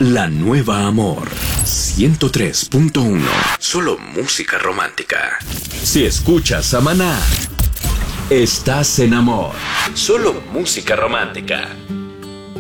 La nueva Amor 103.1. Solo música romántica. Si escuchas a Maná, estás en amor. Solo música romántica.